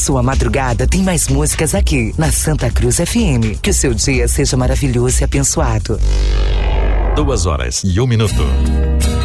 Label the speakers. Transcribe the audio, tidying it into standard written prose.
Speaker 1: sua madrugada tem mais músicas aqui, na Santa Cruz FM. Que o seu dia seja maravilhoso e abençoado.
Speaker 2: 2h01.